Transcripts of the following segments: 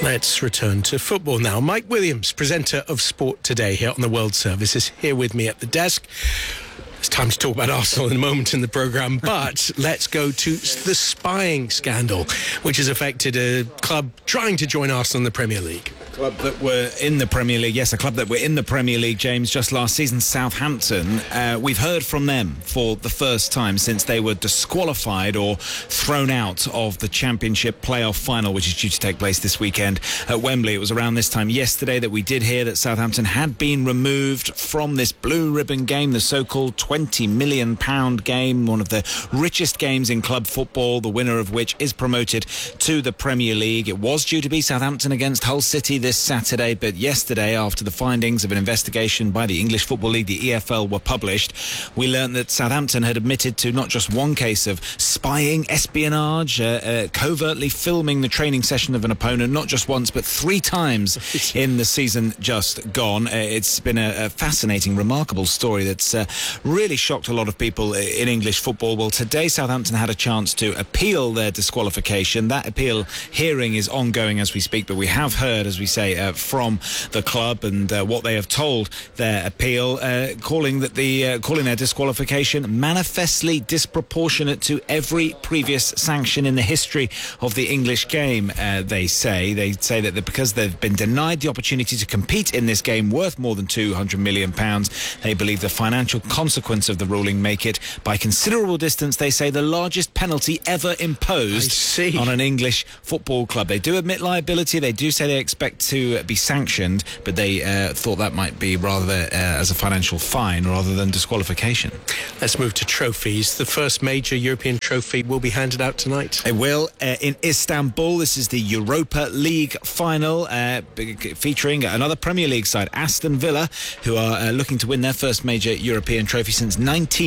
Let's return to football now. Mike Williams, presenter of Sport Today here on the World Service, is here with me at the desk. It's time to talk about Arsenal in a moment in the programme, but let's go to the spying scandal, which has affected a club trying to join Arsenal in the Premier League. A club that were in the Premier League, yes, a club that were in the Premier League, James, just last season, Southampton. We've heard from them for the first time since they were disqualified or thrown out of the Championship playoff final, which is due to take place this weekend at Wembley. It was around this time yesterday that we did hear that Southampton had been removed from this blue ribbon game, the so-called £20 million game, one of the richest games in club football, the winner of which is promoted to the Premier League. It was due to be Southampton against Hull City this Saturday, but yesterday, after the findings of an investigation by the English Football League, the EFL, were published, we learned that Southampton had admitted to not just one case of spying, espionage, covertly filming the training session of an opponent, not just once, but 3 times in the season just gone. It's been a fascinating, remarkable story that's really shocked a lot of people in English football. Well, today Southampton had a chance to appeal their disqualification. That appeal hearing is ongoing as we speak, but we have heard, as we say, from the club and what they have told their appeal, calling their disqualification manifestly disproportionate to every previous sanction in the history of the English game. They say that because they've been denied the opportunity to compete in this game worth more than £200 million, they believe the financial consequence of the ruling make it, by considerable distance, they say, the largest penalty ever imposed on an English football club. They do admit liability. They do say they expect to be sanctioned, but they thought that might be rather as a financial fine rather than disqualification. Let's move to trophies. The first major European trophy will be handed out tonight. It will in Istanbul. This is the Europa League final, featuring another Premier League side, Aston Villa, who are looking to win their first major European trophy since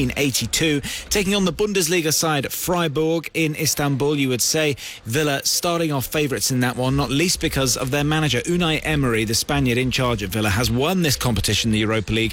1982, taking on the Bundesliga side Freiburg in Istanbul. You would say Villa starting off favourites in that one, not least because of their manager Unai Emery. The Spaniard in charge at Villa has won this competition, the Europa League,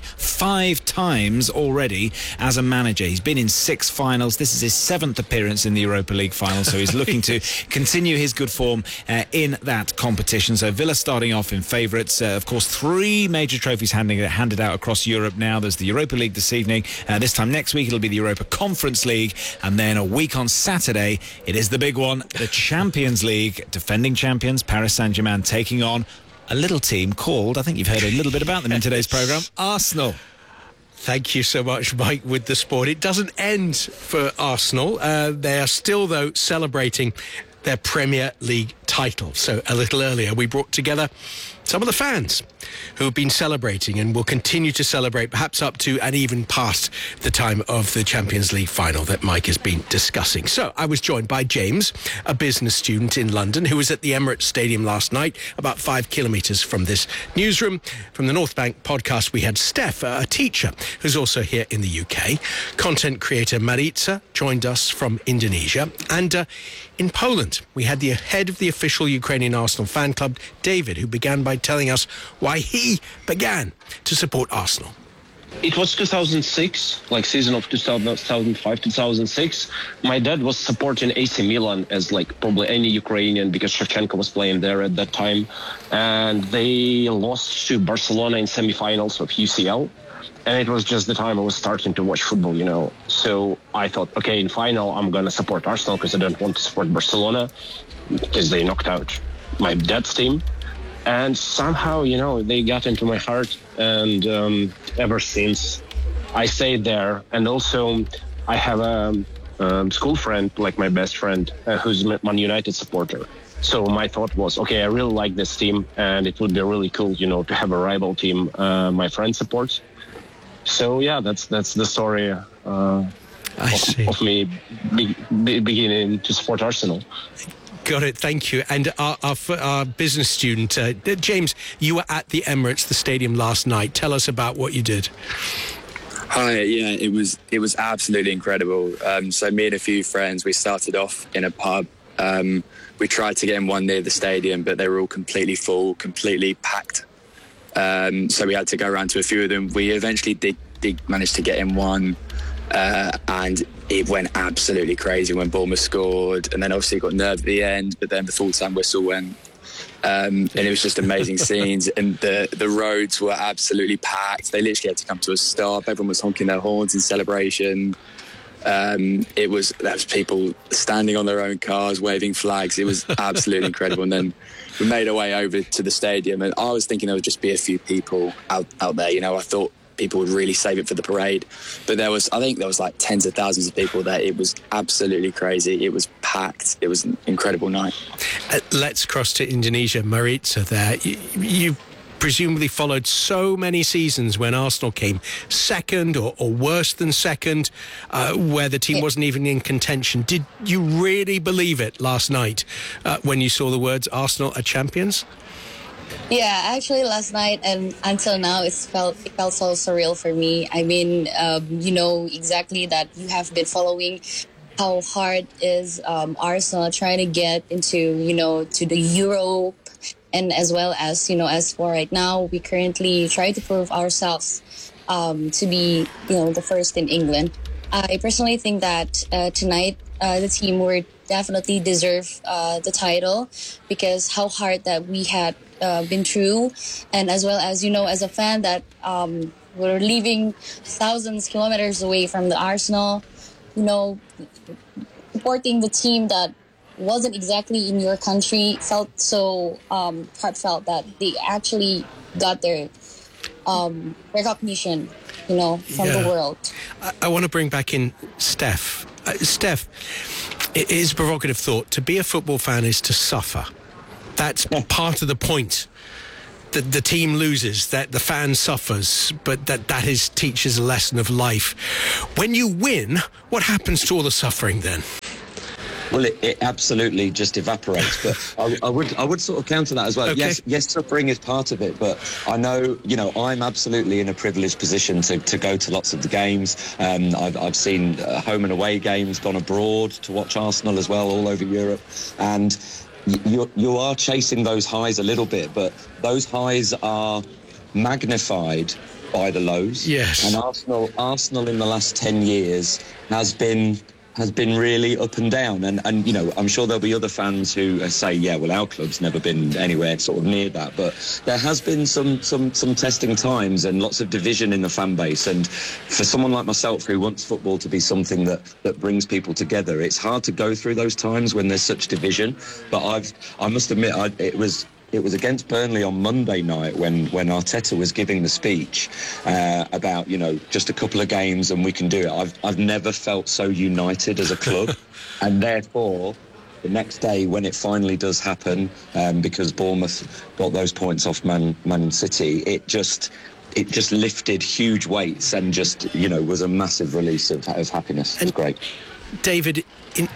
5 times already as a manager. He's been in 6 finals. This is his 7th appearance in the Europa League final, so he's looking to continue his good form in that competition. So Villa starting off in favourites. Of course, 3 major trophies handed out across Europe now. There's the Europa League this evening. This time next week it'll be the Europa Conference League, and then a week on Saturday it is the big one, the Champions League. Defending champions Paris Saint-Germain taking on a little team called, I think you've heard a little bit about them in today's programme, Arsenal. Thank you so much, Mike, with the sport. It doesn't end for Arsenal. They are still, though, celebrating their Premier League title. So a little earlier we brought together some of the fans who have been celebrating and will continue to celebrate, perhaps up to and even past the time of the Champions League final that Mike has been discussing. So I was joined by James, a business student in London, who was at the Emirates Stadium last night, about 5 kilometres from this newsroom. From the North Bank podcast, we had Steph, a teacher who's also here in the UK. Content creator Maritza joined us from Indonesia. And in Poland, we had the head of the official Ukrainian Arsenal fan club, David, who began by telling us why he began to support Arsenal. It was 2006, like season of 2005-2006. My dad was supporting AC Milan as like probably any Ukrainian, because Shevchenko was playing there at that time. And they lost to Barcelona in semi-finals of UCL. And it was just the time I was starting to watch football, you know. So I thought, okay, in final, I'm going to support Arsenal because I don't want to support Barcelona because they knocked out my dad's team. And somehow, you know, they got into my heart. And ever since, I stayed there. And also, I have a school friend, like my best friend, who's a Man United supporter. So my thought was, okay, I really like this team. And it would be really cool, you know, to have a rival team my friend supports. So, yeah, that's the story of me beginning to support Arsenal. Got it, thank you. And our business student, James, you were at the Emirates, the stadium last night. Tell us about what you did. Hi, yeah, it was absolutely incredible. So me and a few friends, we started off in a pub. We tried to get in one near the stadium, but they were all completely full, completely packed. So we had to go around to a few of them. We eventually did manage to get in one, and it went absolutely crazy when Bournemouth scored, and then obviously got nerved at the end, but then the full-time whistle went, And it was just amazing scenes, and the roads were absolutely packed. They literally had to come to a stop. Everyone was honking their horns in celebration. There was people standing on their own cars, waving flags. It was absolutely incredible. And then we made our way over to the stadium, and I was thinking there would just be a few people out there. I thought people would really save it for the parade, but I think there was like tens of thousands of people there. It was absolutely crazy. It was packed. It was an incredible night. Let's cross to Indonesia. Maritza there. You presumably followed so many seasons when Arsenal came second or worse than second, where the team wasn't even in contention. Did you really believe it last night when you saw the words Arsenal are champions? Yeah, actually last night and until now it felt so surreal for me. I mean, you know exactly that you have been following how hard is Arsenal trying to get into, to the Europe, and as well as, as for right now, we currently try to prove ourselves to be, the first in England. I personally think that tonight the team would definitely deserve the title, because how hard that we had been through, and as well as, as a fan that we're leaving thousands of kilometers away from the Arsenal, supporting the team that wasn't exactly in your country felt so heartfelt that they actually got their recognition, from the world. I want to bring back in Steph. Steph, it is a provocative thought. To be a football fan is to suffer. That's part of the point. That the team loses, that the fan suffers, but that teaches a lesson of life. When you win, what happens to all the suffering then? Well, it absolutely just evaporates. But I would sort of counter that as well. Okay. Yes, suffering is part of it. But I know, I'm absolutely in a privileged position to go to lots of the games. I've seen home and away games, gone abroad to watch Arsenal as well, all over Europe. And you are chasing those highs a little bit, but those highs are magnified by the lows. Yes. And Arsenal in the last 10 years has been really up and down, and I'm sure there'll be other fans who say, yeah, well, our club's never been anywhere sort of near that, but there has been some testing times and lots of division in the fan base. And for someone like myself who wants football to be something that brings people together, it's hard to go through those times when there's such division. But I must admit, it was against Burnley on Monday night when Arteta was giving the speech about, just a couple of games and we can do it. I've never felt so united as a club. And therefore, the next day when it finally does happen, because Bournemouth got those points off Man City, it just lifted huge weights and just, was a massive release of happiness. It was great. David,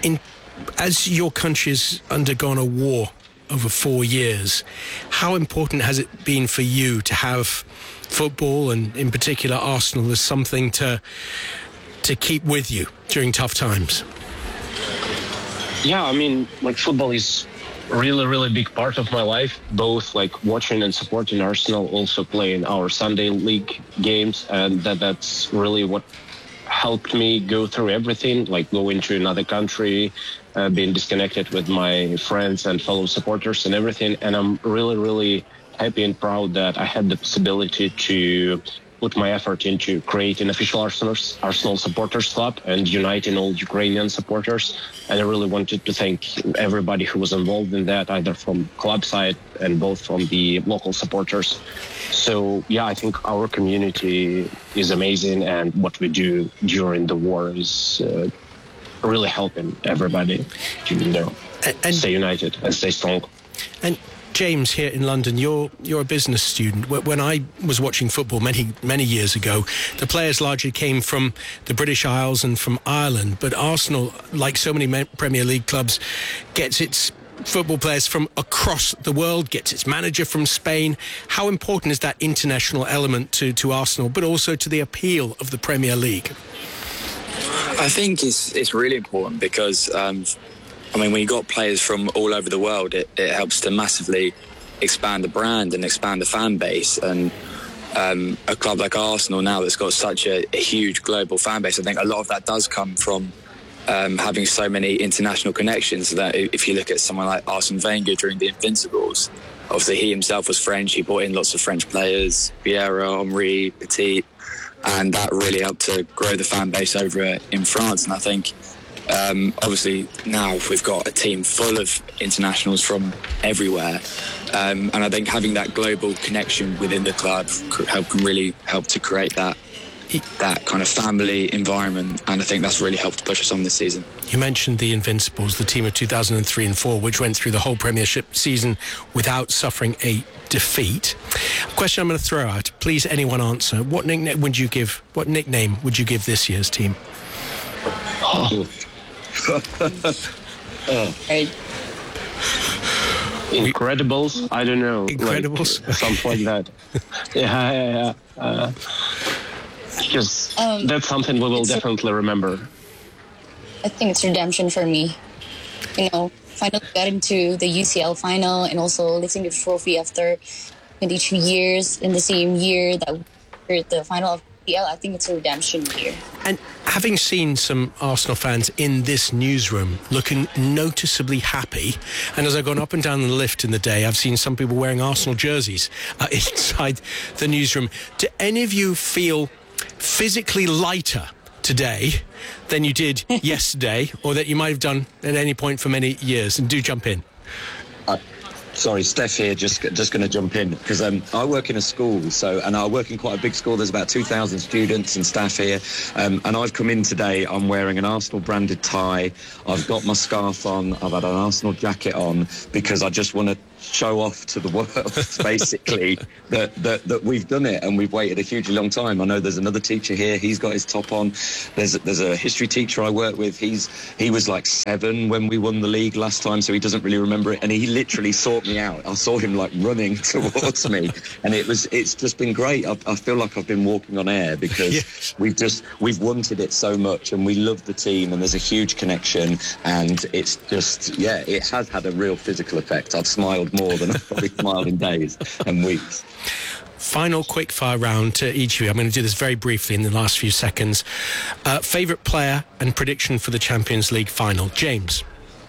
as your country's undergone a war over 4 years, how important has it been for you to have football, and in particular Arsenal, as something to keep with you during tough times? Yeah, I mean, football is really, really big part of my life, both watching and supporting Arsenal, also playing our Sunday league games, and that's really what helped me go through everything, going to another country, being disconnected with my friends and fellow supporters and everything. And I'm really, really happy and proud that I had the possibility to put my effort into creating official Arsenal supporters club and uniting all Ukrainian supporters. And I really wanted to thank everybody who was involved in that, either from club side and both from the local supporters. So, yeah, I think our community is amazing, and what we do during the war is really helping everybody to and stay united and stay strong. And James, here in London, you're a business student. When I was watching football many years ago, the players largely came from the British Isles and from Ireland. But Arsenal, like so many Premier League clubs, gets its football players from across the world, gets its manager from Spain. How important is that international element to Arsenal, but also to the appeal of the Premier League? I think it's really important because when you got players from all over the world, it helps to massively expand the brand and expand the fan base. And a club like Arsenal now that's got such a huge global fan base, I think a lot of that does come from having so many international connections that if you look at someone like Arsene Wenger during the Invincibles, obviously he himself was French. He brought in lots of French players, Vieira, Henry, Petit, and that really helped to grow the fan base over in France. And I think obviously now we've got a team full of internationals from everywhere, and I think having that global connection within the club can really help to create that kind of family environment, and I think that's really helped push us on this season. You mentioned the Invincibles, the team of 2003 and 4, which went through the whole Premiership season without suffering a defeat. A question I'm going to throw out. Please, anyone answer. What nickname would you give this year's team? Incredibles? I don't know. Incredibles? Like, something like that. Yeah. Because that's something we will definitely remember. I think it's redemption for me. Finally got into the UCL final and also lifting the trophy after 22 years in the same year that we were at the final of UCL. I think it's a redemption year. And having seen some Arsenal fans in this newsroom looking noticeably happy, and as I've gone up and down the lift in the day, I've seen some people wearing Arsenal jerseys inside the newsroom. Do any of you feel physically lighter today than you did yesterday, or that you might have done at any point for many years? And do jump in. Sorry, Steph here, just going to jump in, because I work in a school, and I work in quite a big school. There's about 2,000 students and staff here, and I've come in today, I'm wearing an Arsenal branded tie, I've got my scarf on, I've had an Arsenal jacket on, because I just want to show off to the world, basically, that we've done it, and we've waited a hugely long time. I know there's another teacher here, he's got his top on. There's a history teacher I work with, he was like 7 when we won the league last time, so he doesn't really remember it, and he literally sought me out. I saw him like running towards me, and it's just been great. I feel like I've been walking on air, because yes. we've wanted it so much, and we love the team, and there's a huge connection, and it's just, it has had a real physical effect. I've smiled more than I've probably smiled in days and weeks. Final quickfire round to each of you. I'm going to do this very briefly in the last few seconds. Favourite player and prediction for the Champions League final? James.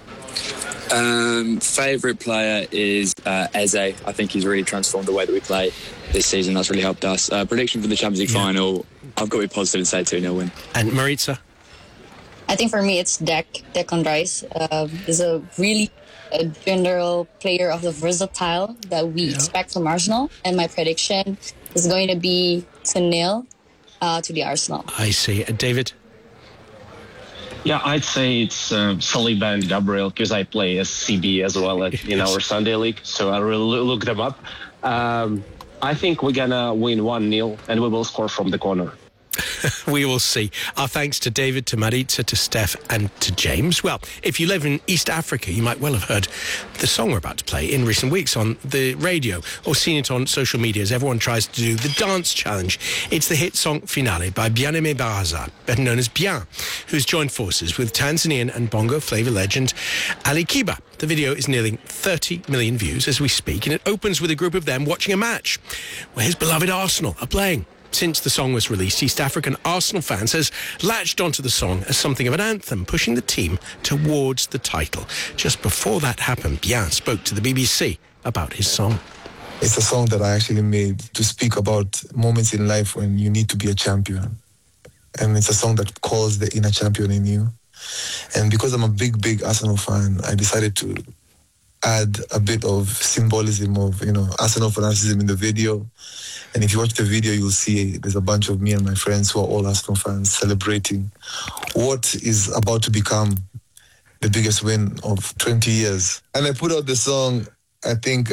Favourite player is Eze. I think he's really transformed the way that we play this season. That's really helped us. Prediction for the Champions League final, I've got to be positive and say 2-0 win. And Maritza? I think for me it's Declan Rice. He's a really general player of the versatile that we expect from Arsenal, and my prediction is going to be 2-0 to the Arsenal. I see. David? Yeah, I'd say it's Saliba and Gabriel, because I play as CB as well in our Sunday league, so I will look them up. I think we're gonna win 1-0, and we will score from the corner. We will see. Our thanks to David, to Maritza, to Steph and to James. Well, if you live in East Africa, you might well have heard the song we're about to play in recent weeks on the radio, or seen it on social media as everyone tries to do the dance challenge. It's the hit song Finale by Bien-Aimé Baraza, better known as Bien, who's joined forces with Tanzanian and bongo flavour legend Ali Kiba. The video is nearing 30 million views as we speak, and it opens with a group of them watching a match where his beloved Arsenal are playing. Since the song was released, East African Arsenal fans has latched onto the song as something of an anthem, pushing the team towards the title. Just before that happened, Bien spoke to the BBC about his song. It's a song that I actually made to speak about moments in life when you need to be a champion. And it's a song that calls the inner champion in you. And because I'm a big Arsenal fan, I decided to add a bit of symbolism of, Arsenal fanaticism in the video. And if you watch the video, you'll see there's a bunch of me and my friends who are all Arsenal fans celebrating what is about to become the biggest win of 20 years. And I put out the song, I think,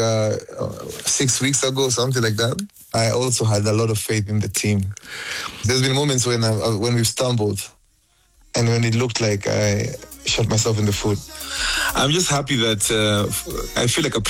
6 weeks ago, something like that. I also had a lot of faith in the team. There's been moments when we've stumbled and when it looked like I shot myself in the foot. I'm just happy that I feel like a